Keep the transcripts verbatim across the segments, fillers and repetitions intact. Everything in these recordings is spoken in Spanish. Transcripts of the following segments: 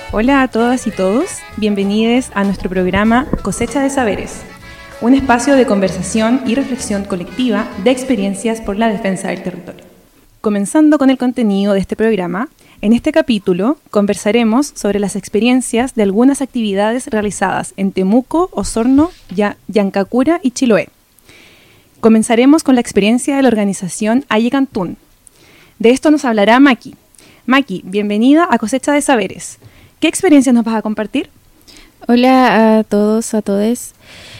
Hola a todas y todos, bienvenidos a nuestro programa Cosecha de Saberes, un espacio de conversación y reflexión colectiva de experiencias por la defensa del territorio. Comenzando con el contenido de este programa, en este capítulo conversaremos sobre las experiencias de algunas actividades realizadas en Temuco, Osorno, Yancacura y Chiloé. Comenzaremos con la experiencia de la organización Aye Cantún. De esto nos hablará Maki. Maki, bienvenida a Cosecha de Saberes. ¿Qué experiencias nos vas a compartir? Hola a todos, a todes.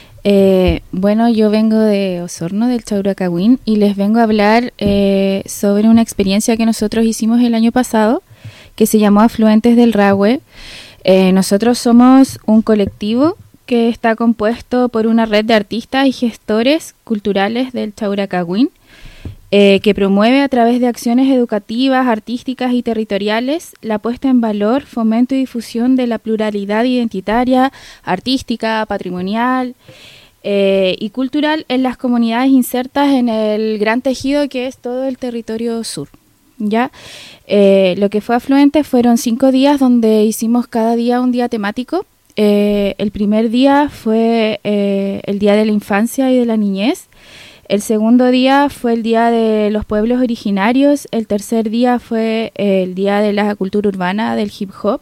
Eh, bueno, yo vengo de Osorno, del Chauracahuín, y les vengo a hablar eh, sobre una experiencia que nosotros hicimos el año pasado, que se llamó Afluentes del Rahue. Eh, nosotros somos un colectivo que está compuesto por una red de artistas y gestores culturales del Chauracahuín, Eh, que promueve a través de acciones educativas, artísticas y territoriales la puesta en valor, fomento y difusión de la pluralidad identitaria, artística, patrimonial eh, y cultural en las comunidades insertas en el gran tejido que es todo el territorio sur. ¿Ya? Eh, lo que fue Afluentes fueron cinco días donde hicimos cada día un día temático. Eh, el primer día fue eh, el Día de la Infancia y de la Niñez. El segundo día fue el Día de los Pueblos Originarios. El tercer día fue eh, el Día de la Cultura Urbana, del Hip Hop.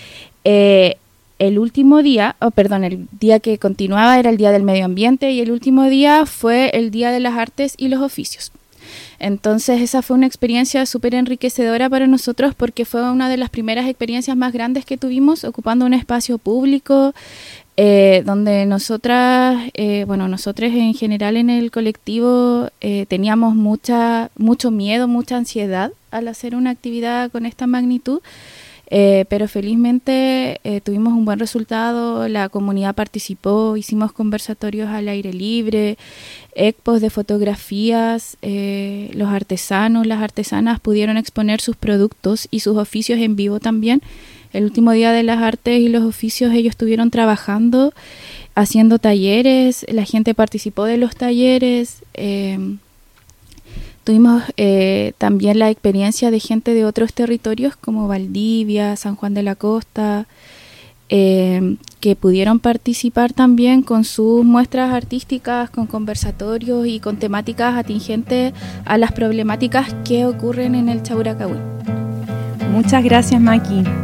Eh, el último día, oh, perdón, el día que continuaba era el Día del Medio Ambiente y el último día fue el Día de las Artes y los Oficios. Entonces esa fue una experiencia súper enriquecedora para nosotros porque fue una de las primeras experiencias más grandes que tuvimos ocupando un espacio público, Eh, donde nosotras, eh, bueno, nosotros en general en el colectivo eh, teníamos mucha, mucho miedo, mucha ansiedad al hacer una actividad con esta magnitud, eh, pero felizmente eh, tuvimos un buen resultado, la comunidad participó, hicimos conversatorios al aire libre, expos de fotografías, eh, los artesanos, las artesanas pudieron exponer sus productos y sus oficios en vivo también. El último día de las artes y los oficios ellos estuvieron trabajando, haciendo talleres, la gente participó de los talleres. Eh, tuvimos eh, también la experiencia de gente de otros territorios como Valdivia, San Juan de la Costa, eh, que pudieron participar también con sus muestras artísticas, con conversatorios y con temáticas atingentes a las problemáticas que ocurren en el Chauracahuín. Muchas gracias, Maki.